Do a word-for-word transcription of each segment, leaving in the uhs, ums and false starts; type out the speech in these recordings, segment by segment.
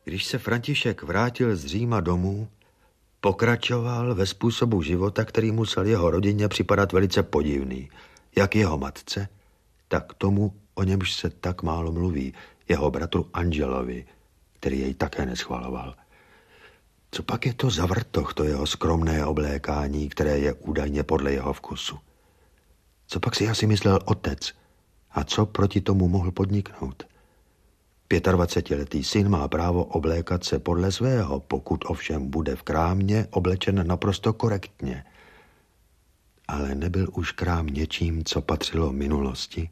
Když se František vrátil z Říma domů, pokračoval ve způsobu života, který musel jeho rodině připadat velice podivný. Jak jeho matce, tak tomu, o němž se tak málo mluví, jeho bratru Angelovi, který jej také neschvaloval. Co pak je to za vrtoch, to jeho skromné oblékání, které je údajně podle jeho vkusu? Co pak si asi myslel otec a co proti tomu mohl podniknout? Pětadvacetiletý syn má právo oblékat se podle svého, pokud ovšem bude v krámě oblečen naprosto korektně. Ale nebyl už krám něčím, co patřilo minulosti?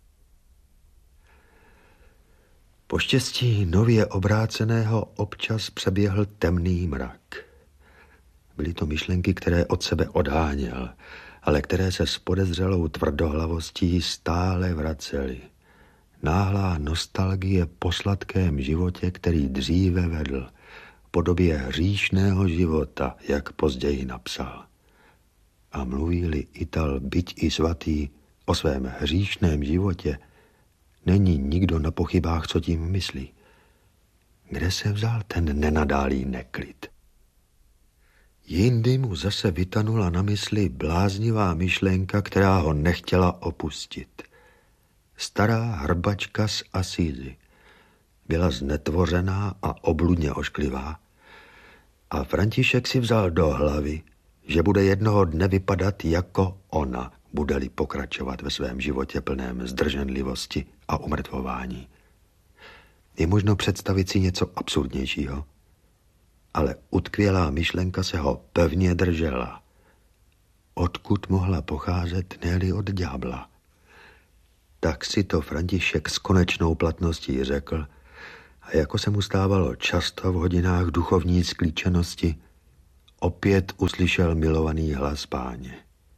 Po štěstí nově obráceného občas přeběhl temný mrak. Byly to myšlenky, které od sebe odháněl, ale které se s podezřelou tvrdohlavostí stále vracely. Náhlá nostalgie po sladkém životě, který dříve vedl, v podobě hříšného života, jak později napsal. A mluví-li Ital, byť i svatý, o svém hříšném životě, není nikdo na pochybách, co tím myslí. Kde se vzal ten nenadálý neklid? Jindy mu zase vytanula na mysli bláznivá myšlenka, která ho nechtěla opustit. Stará hrbačka z Asízy byla znetvořená a obludně ošklivá a František si vzal do hlavy, že bude jednoho dne vypadat jako ona, bude-li pokračovat ve svém životě plném zdrženlivosti a umrtvování. Je možno představit si něco absurdnějšího, ale utkvělá myšlenka se ho pevně držela. Odkud mohla pocházet, ne-li od ďábla? Tak si to František s konečnou platností řekl a jako se mu stávalo často v hodinách duchovní sklíčenosti, opět uslyšel milovaný hlas Páně.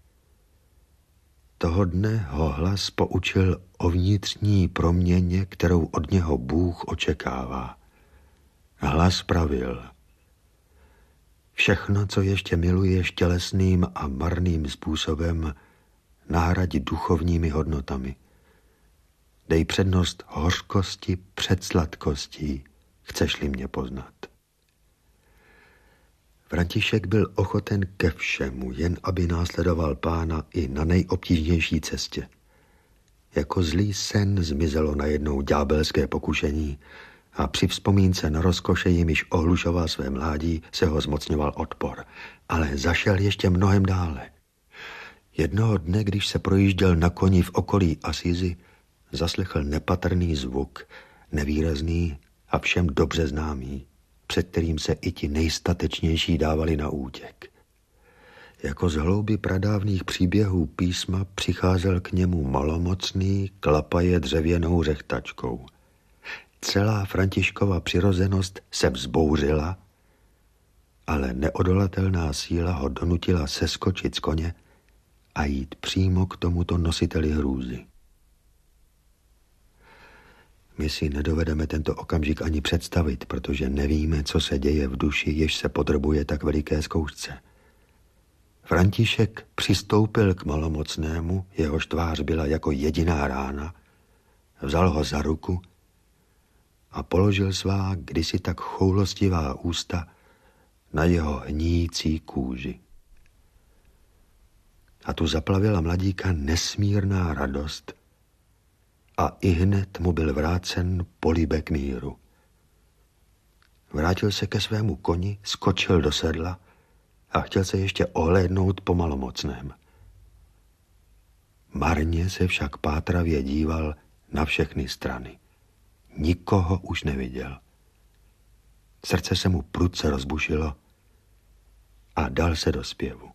Toho dne ho hlas poučil o vnitřní proměně, kterou od něho Bůh očekává. Hlas pravil: všechno, co ještě miluješ tělesným a marným způsobem, nahradi duchovními hodnotami. Dej přednost hořkosti před sladkostí, chceš-li mě poznat. František byl ochoten ke všemu, jen aby následoval Pána i na nejobtížnější cestě. Jako zlý sen zmizelo najednou ďábelské pokušení a při vzpomínce na rozkoše, jimiž ohlušoval své mládí, se ho zmocňoval odpor. Ale zašel ještě mnohem dále. Jednoho dne, když se projížděl na koni v okolí Asízy, zaslechl nepatrný zvuk, nevýrazný a všem dobře známý, před kterým se i ti nejstatečnější dávali na útěk. Jako z hlouby pradávných příběhů písma přicházel k němu malomocný, klapaje dřevěnou řechtačkou. Celá Františkova přirozenost se vzbouřila, ale neodolatelná síla ho donutila seskočit z koně a jít přímo k tomuto nositeli hrůzy. My si nedovedeme tento okamžik ani představit, protože nevíme, co se děje v duši, jež se podrobuje tak veliké zkoušce. František přistoupil k malomocnému, jehož tvář byla jako jediná rána, vzal ho za ruku a položil svá kdysi tak choulostivá ústa na jeho hníjící kůži. A tu zaplavila mladíka nesmírná radost a ihned mu byl vrácen polibek míru. Vrátil se ke svému koni, skočil do sedla a chtěl se ještě ohlédnout po malomocném. Marně se však pátravě díval na všechny strany. Nikoho už neviděl. Srdce se mu prudce rozbušilo a dal se do zpěvu.